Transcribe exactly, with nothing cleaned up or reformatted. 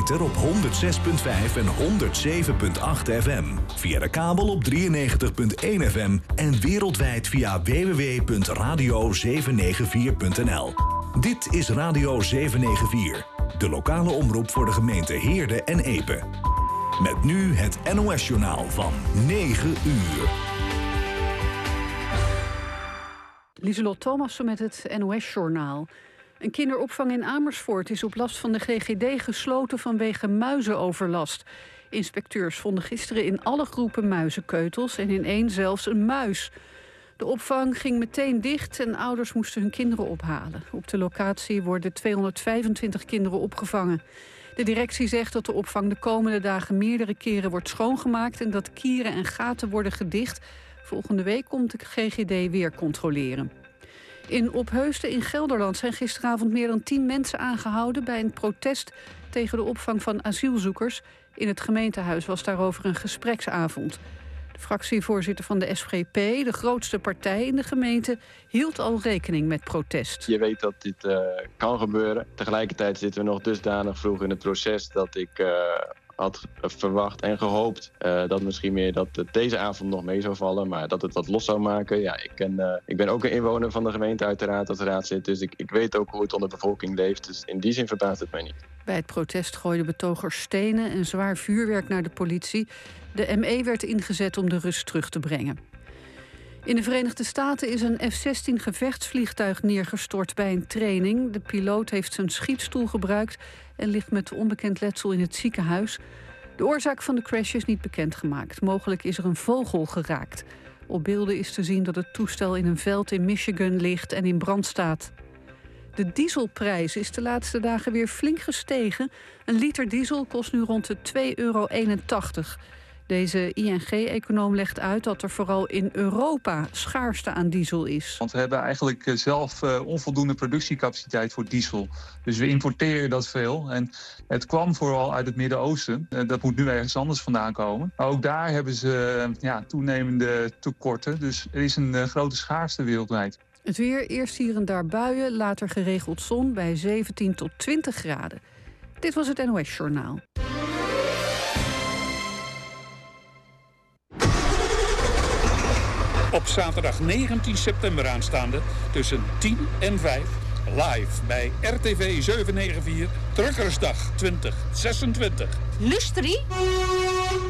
ether op honderd zes komma vijf en honderd zeven komma acht F M. Via de kabel op drieënnegentig komma één F M en wereldwijd via w w w punt radio zeven negen vier punt n l. Dit is Radio zeven negen vier, de lokale omroep voor de gemeente Heerde en Epe. Met nu het N O S-journaal van negen uur. Lieselot Thomassen met het N O S-journaal. Een kinderopvang in Amersfoort is op last van de G G D gesloten vanwege muizenoverlast. Inspecteurs vonden gisteren in alle groepen muizenkeutels en in één zelfs een muis. De opvang ging meteen dicht en ouders moesten hun kinderen ophalen. Op de locatie worden tweehonderdvijfentwintig kinderen opgevangen. De directie zegt dat de opvang de komende dagen meerdere keren wordt schoongemaakt en dat kieren en gaten worden gedicht. Volgende week komt de G G D weer controleren. In Opheusden in Gelderland zijn gisteravond meer dan tien mensen aangehouden bij een protest tegen de opvang van asielzoekers. In het gemeentehuis was daarover een gespreksavond. De fractievoorzitter van de S G P, de grootste partij in de gemeente, hield al rekening met protest. Je weet dat dit uh, kan gebeuren. Tegelijkertijd zitten we nog dusdanig vroeg in het proces dat ik uh, had verwacht en gehoopt uh, dat misschien meer dat het deze avond nog mee zou vallen, maar dat het wat los zou maken. Ja, ik, ken, uh, ik ben ook een inwoner van de gemeente uiteraard als raadslid, dus ik, ik weet ook hoe het onder de bevolking leeft. Dus in die zin verbaast het mij niet. Bij het protest gooiden betogers stenen en zwaar vuurwerk naar de politie. De M E werd ingezet om de rust terug te brengen. In de Verenigde Staten is een F zestien gevechtsvliegtuig neergestort bij een training. De piloot heeft zijn schietstoel gebruikt en ligt met onbekend letsel in het ziekenhuis. De oorzaak van de crash is niet bekendgemaakt. Mogelijk is er een vogel geraakt. Op beelden is te zien dat het toestel in een veld in Michigan ligt en in brand staat. De dieselprijs is de laatste dagen weer flink gestegen. Een liter diesel kost nu rond de twee euro eenentachtig. Deze I N G-econoom legt uit dat er vooral in Europa schaarste aan diesel is. Want we hebben eigenlijk zelf uh, onvoldoende productiecapaciteit voor diesel. Dus we importeren dat veel. En het kwam vooral uit het Midden-Oosten. Uh, dat moet nu ergens anders vandaan komen. Maar ook daar hebben ze uh, ja, toenemende tekorten. Dus er is een uh, grote schaarste wereldwijd. Het weer, eerst hier en daar buien, later geregeld zon bij zeventien tot twintig graden. Dit was het N O S-journaal. Op zaterdag negentien september aanstaande tussen tien en vijf live bij R T V zeven negen vier Truckersdag twintig zesentwintig. Lustrie?